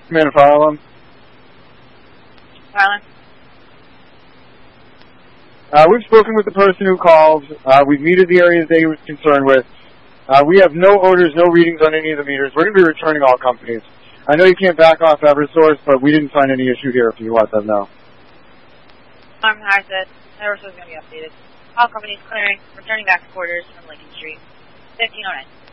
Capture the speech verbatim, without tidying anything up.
Commander Farland. Farland. Uh, we've spoken with the person who called. Uh, we've metered the areas they were concerned with. Uh, we have no orders, no readings on any of the meters. We're going to be returning all companies. I know you can't back off Eversource, but we didn't find any issue here if you let them know. Arm Harset. Eversource is going to be updated. All companies clearing. Returning back to quarters from Lincoln Street. fifteen oh nine.